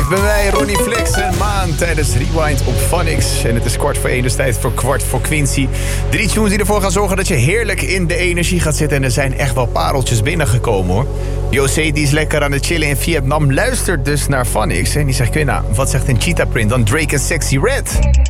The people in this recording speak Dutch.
Live bij mij, Ronnie Flex en Maan tijdens Rewind op Phonics. En het is 1:15, dus tijd voor kwart voor Quincy. 3 tunes die ervoor gaan zorgen dat je heerlijk in de energie gaat zitten. En er zijn echt wel pareltjes binnengekomen, hoor. José, die is lekker aan het chillen in Vietnam, luistert dus naar Phonics. En die zegt, Quinna, wat zegt een cheetah print dan Drake en Sexy Red?